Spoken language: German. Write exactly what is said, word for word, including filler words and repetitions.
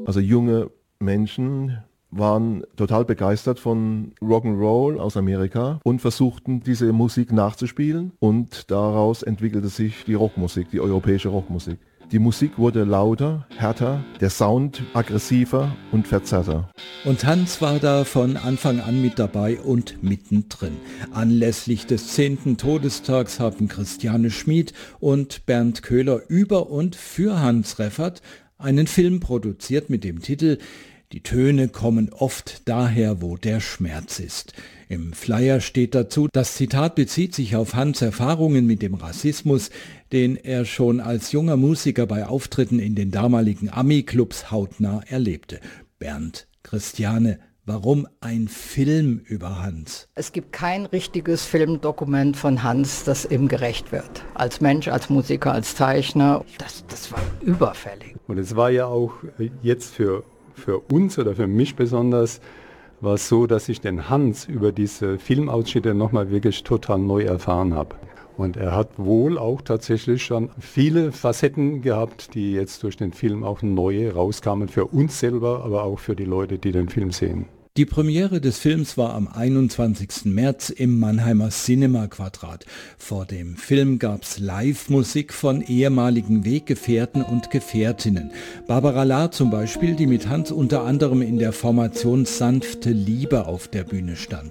Also junge Menschen waren total begeistert von Rock'n'Roll aus Amerika und versuchten diese Musik nachzuspielen und daraus entwickelte sich die Rockmusik, die europäische Rockmusik. Die Musik wurde lauter, härter, der Sound aggressiver und verzerrter. Und Hans war da von Anfang an mit dabei und mittendrin. Anlässlich des zehnten Todestags haben Christiane Schmid und Bernd Köhler über und für Hans Reffert einen Film produziert mit dem Titel »Die Töne kommen oft daher, wo der Schmerz ist«. Im Flyer steht dazu, das Zitat bezieht sich auf Hans' Erfahrungen mit dem Rassismus, den er schon als junger Musiker bei Auftritten in den damaligen Ami-Clubs hautnah erlebte. Bernd, Christiane, warum ein Film über Hans? Es gibt kein richtiges Filmdokument von Hans, das ihm gerecht wird. Als Mensch, als Musiker, als Zeichner, das, das war überfällig. Und es war ja auch jetzt für, für uns oder für mich besonders, war es so, dass ich den Hans über diese Filmausschnitte nochmal wirklich total neu erfahren habe. Und er hat wohl auch tatsächlich schon viele Facetten gehabt, die jetzt durch den Film auch neue rauskamen, für uns selber, aber auch für die Leute, die den Film sehen. Die Premiere des Films war am einundzwanzigsten März im Mannheimer Cinema Quadrat. Vor dem Film gab's Live-Musik von ehemaligen Weggefährten und Gefährtinnen. Barbara Lahr zum Beispiel, die mit Hans unter anderem in der Formation Sanfte Liebe auf der Bühne stand.